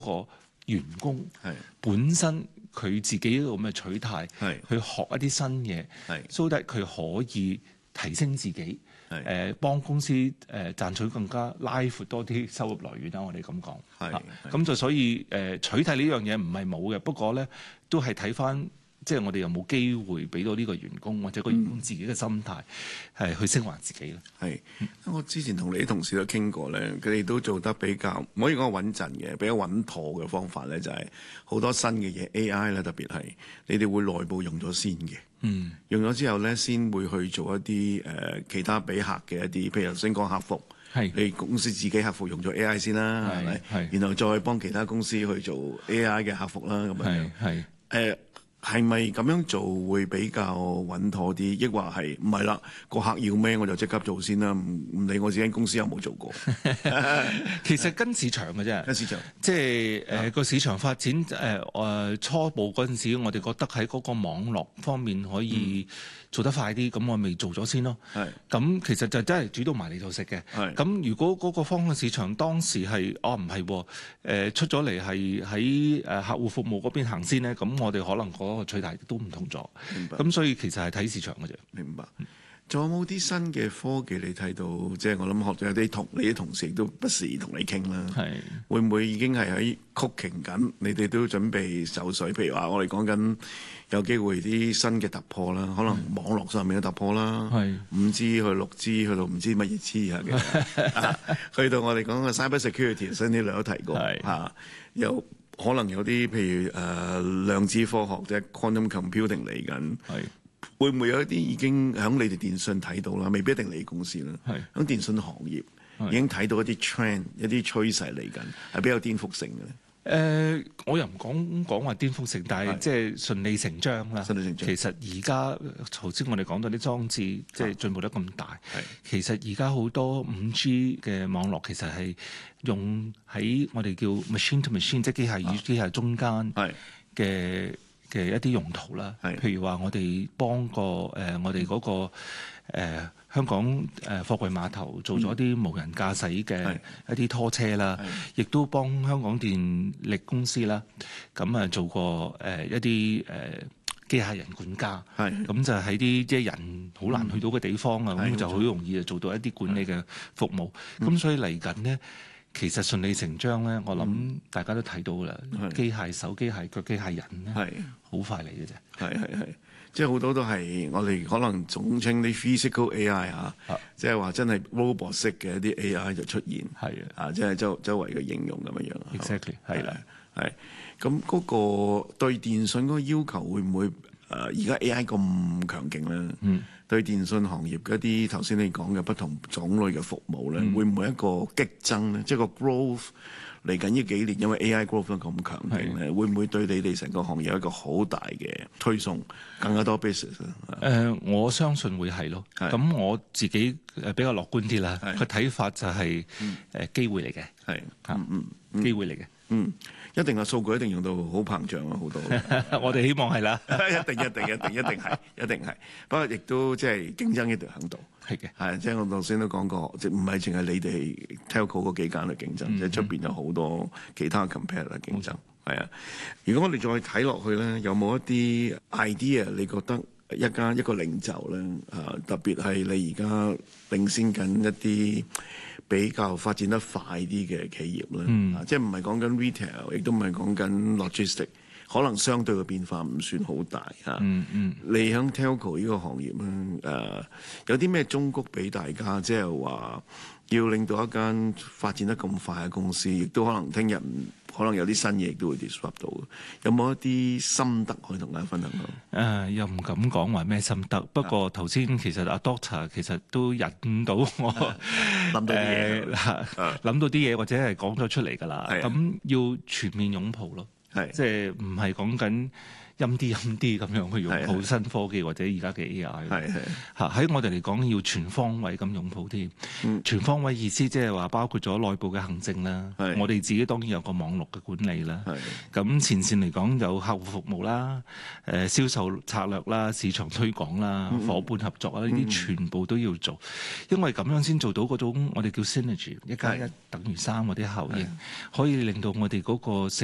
個員工本身佢自己咁嘅取態，去學一啲新嘢，so that 佢可以提升自己，幫公司賺取更加拉闊多啲收入來源啦。我哋咁講，咁就所以取締呢樣嘢唔係冇嘅，不過咧都係睇翻。即係我哋有冇機會俾到呢個員工或者個員工自己嘅心態係去升華自己咧？ 我之前同你啲同事都傾過咧，佢哋都做得比較唔可以講穩陣嘅，比較穩妥嘅方法咧，就係好多新嘅嘢 AI 咧，特別係你哋會內部用咗先嘅，用咗之後咧，先會去做一啲其他俾客嘅一啲，譬如頭先講客服，你公司自己客服用咗 AI 先啦，係咪？然後再幫其他公司去做 AI 嘅客服啦，咁樣係咪咁樣做會比較穩妥啲？抑或係唔係啦？個客要咩我就即刻做先啦，唔理我自己間公司有冇做過。 其實跟市場嘅啫， 跟市場， 即係個市場發展初步嗰陣時，我哋覺得喺嗰個網絡方面可以做得快啲，咁我咪做咗先咯。咁其實就真係煮到埋嚟就食嘅。咁如果嗰個方向市場當時係唔係出咗嚟係喺客戶服務嗰邊行先咧，咁我哋可能嗰個取態都唔同咗。咁所以其實係睇市場嘅啫。 明白。仲有冇啲新嘅科技你睇到？即係我諗學咗有你啲同事亦都不時同你傾啦。會唔會已經係喺 cooking 緊？你哋都準備就緒？譬如話我哋講緊有機會啲新嘅突破啦，可能網絡上面嘅突破啦，5G 去6G 去到唔知乜嘢 G 嘅，去到我哋講嘅 cyber security， 新啲兩都提過有可能有啲譬如量子科學即係 quantum computing 嚟緊。會唔會有一啲已經喺你哋電訊睇到啦？未必一定你公司啦。喺電訊行業已經睇到一啲 trend、一啲趨勢嚟緊，係比較顛覆性嘅咧。 我又唔講話顛覆性，但係即係順理成章啦。順理成章。其實而家頭先我哋講到啲裝置即係進步得咁大，其實而家好多5G 嘅網絡其實係用喺我哋叫 machine to machine， 即係機械與機械中間嘅一啲用途啦，譬如話我哋幫我哋嗰個香港貨櫃碼頭做咗啲無人駕駛嘅一啲拖車啦，亦都幫香港電力公司啦，咁做過一啲機械人管家，咁就喺啲即係人好難去到嘅地方啊，咁就好容易就做到一啲管理嘅服務。咁所以嚟緊呢，其實順理成章咧，我諗大家都睇到啦，機械手、機械腳、機械人咧，好快嚟嘅啫。 即係好多都係我哋可能總稱啲 physical AI 即係話真係 robot 式嘅一啲 AI 就出現，即係周圍嘅應用咁樣樣。 Exactly， 係啦， 咁嗰個對電訊嗰個要求會唔會而家 AI 咁強勁咧？對電訊行業嗰啲頭先你講嘅不同種類嘅服務咧，會唔會一個激增咧？即係個 growth 嚟緊呢幾年，因為 AI growth 都咁強勁咧，會唔會對你哋成個行業有一個好大嘅推送，更加多 business 我相信會係咯。咁我自己比較樂觀啲啦。個睇法就係機會嚟嘅，機會嚟嘅。 一定係數據一定用到好膨脹啊，好多。 我哋希望係啦， 一定係。不過亦都即係競爭一定喺度。係嘅，即係我頭先都講過，即係唔係淨係你哋 telco 嗰幾間去競爭，即係出邊有好多其他 competitor 競爭。係啊，如果我哋再睇落去咧，有冇一啲 idea？你覺得一個領袖咧，特別係你而家領先緊一啲比較發展得快啲嘅企業咧，即係唔係講緊 retail， 亦都唔係講緊 logistic， 可能相對嘅變化唔算好大嚇。你喺 telco 呢個行業咧，有啲咩忠告俾大家？即係話要令到一間發展得咁快嘅公司，亦都可能聽日可能有啲新嘢亦都會 disrupt 到。有冇一啲心得可以同大家分享到？ 又唔敢講話咩心得，不過頭先其實阿 Doctor 其實都引到我諗到啲嘢，或者係講咗出嚟㗎啦。咁要全面擁抱咯。 即係唔係講緊陰啲咁樣去擁抱新科技或者而家嘅 AI。喺我哋嚟講要全方位咁擁抱添。全方位意思即係話包括咗內部嘅行政啦，我哋自己當然有個網絡嘅管理啦。咁前線嚟講有客戶服務啦、銷售策略啦、市場推廣啦、伙伴合作啊，呢啲全部都要做，因為咁樣先做到嗰種我哋叫 synergy 1+1等於3嗰啲效應，可以令到我哋嗰個